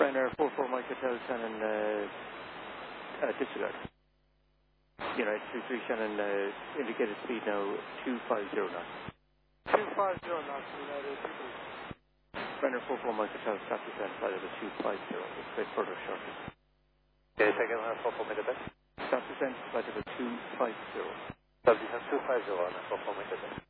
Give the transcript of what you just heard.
Ryanair 44 Mike Hotel Shannon disregard. United 23 Shannon indicated speed now 250 knots. 250 knots, United 23. Ryanair 44 Mike Hotel stop descent flight level 250. Straight further shortly. Okay, second Ryanair 44 Mike Hotel. Stop descent flight level 250. Stop descent 250 Ryanair 44 Mike Hotel.